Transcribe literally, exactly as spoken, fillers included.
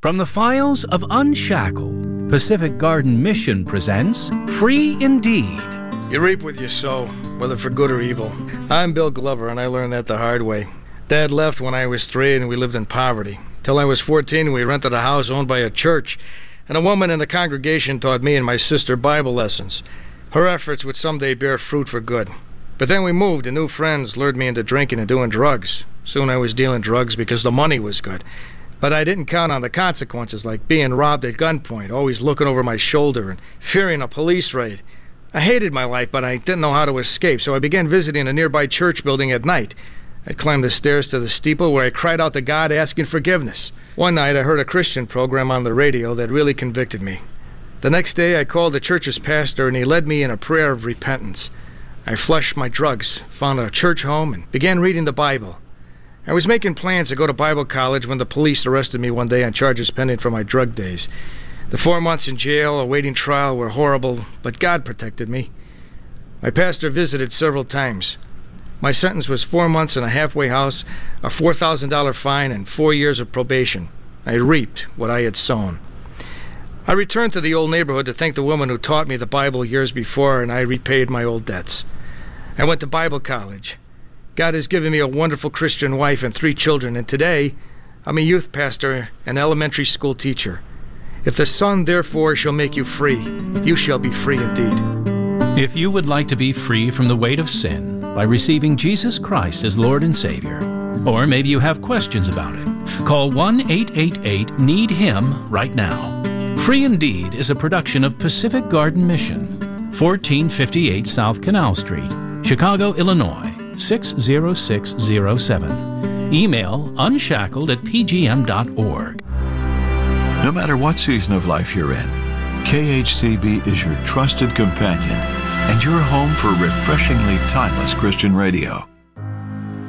From the files of Unshackled, Pacific Garden Mission presents Free Indeed. You reap what you sow, whether for good or evil. I'm Bill Glover, and I learned that the hard way. Dad left when I was three, and we lived in poverty. Till I was fourteen, we rented a house owned by a church, and a woman in the congregation taught me and my sister Bible lessons. Her efforts would someday bear fruit for good. But then we moved, and new friends lured me into drinking and doing drugs. Soon I was dealing drugs because the money was good. But I didn't count on the consequences, like being robbed at gunpoint, always looking over my shoulder and fearing a police raid. I hated my life, but I didn't know how to escape, so I began visiting a nearby church building at night. I'd climb the stairs to the steeple where I cried out to God asking forgiveness. One night I heard a Christian program on the radio that really convicted me. The next day I called the church's pastor, and he led me in a prayer of repentance. I flushed my drugs, found a church home, and began reading the Bible. I was making plans to go to Bible college when the police arrested me one day on charges pending for my drug days. The four months in jail awaiting trial were horrible, but God protected me. My pastor visited several times. My sentence was four months in a halfway house, a four thousand dollars fine, and four years of probation. I reaped what I had sown. I returned to the old neighborhood to thank the woman who taught me the Bible years before, and I repaid my old debts. I went to Bible college. God has given me a wonderful Christian wife and three children, and today I'm a youth pastor and elementary school teacher. If the Son therefore shall make you free, you shall be free indeed. If you would like to be free from the weight of sin by receiving Jesus Christ as Lord and Savior, or maybe you have questions about it, call one eight eight eight need him right now. Free Indeed is a production of Pacific Garden Mission, fourteen fifty-eight South Canal Street, Chicago, Illinois, six zero six zero seven. Email unshackled at p g m dot org. No matter what season of life you're in, K H C B is your trusted companion and your home for refreshingly timeless Christian radio.